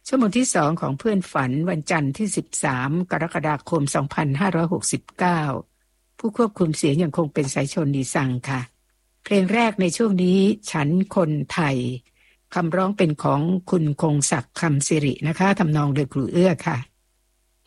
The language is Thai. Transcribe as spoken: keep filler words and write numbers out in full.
ชั่วโมงที่สองของเพื่อนฝันวันจันทร์ที่สิบสามกรกฎาคมสองพันห้าร้อยหกสิบเก้าผู้ควบคุมเสียงยังคงเป็นสายชนดีซังค่ะเพลงแรกในช่วงนี้ฉันคนไทยคำร้องเป็นของคุณคงศักดิ์คำสิรินะคะทำนองโดยครูเอื้อค่ะ